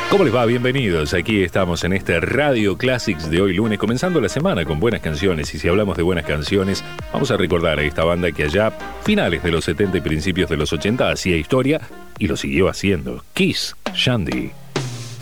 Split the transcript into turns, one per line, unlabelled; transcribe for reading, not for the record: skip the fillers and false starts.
¿Cómo les va? Bienvenidos. Aquí estamos en este Radio Classics de hoy lunes, comenzando la semana con buenas canciones. Y si hablamos de buenas canciones, vamos a recordar a esta banda que allá, finales de los 70 y principios de los 80, hacía historia y lo siguió haciendo. Kiss, Shandy.